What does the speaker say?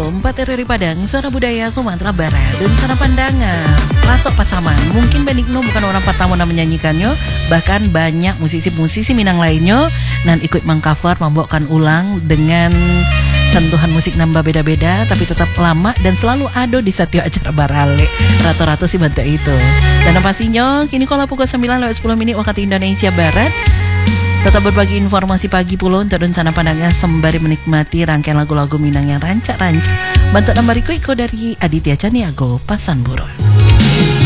104 RRI Padang, suara budaya Sumatera Barat. Dan sana pandangan Rato Pasaman, mungkin Benigno bukan orang pertama yang menyanyikannya, bahkan banyak musisi-musisi Minang lainnya dan ikut mengcover, membawakan ulang dengan sentuhan musik nambah beda-beda, tapi tetap lama dan selalu ada di setiap acara barale. Rata-rata sih bantu itu. Dan pastinya kini kalau pukul 9:10 waktu Indonesia Barat, tetap berbagi informasi pagi pulau untuk dan sana pandangan sembari menikmati rangkaian lagu-lagu Minang yang rancak-rancak. Bantu nomor iko dari Aditya Caniago, Pasan Burun.